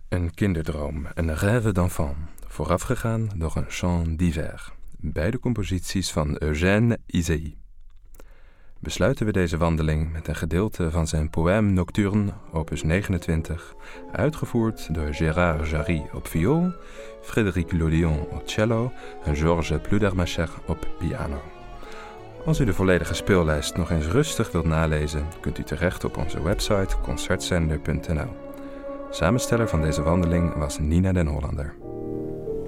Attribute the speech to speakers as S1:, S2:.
S1: Een kinderdroom, een rêve d'enfant, voorafgegaan door een chant d'hiver. Beide composities van Eugène Ysaÿe. Besluiten we deze wandeling met een gedeelte van zijn Poème Nocturne, opus 29, uitgevoerd door Gérard Jarry op viool, Frédéric Lodion op cello en Georges Pludermacher op piano. Als u de volledige speellijst nog eens rustig wilt nalezen, kunt u terecht op onze website concertzender.nl. Samensteller van deze wandeling was Nina den Hollander.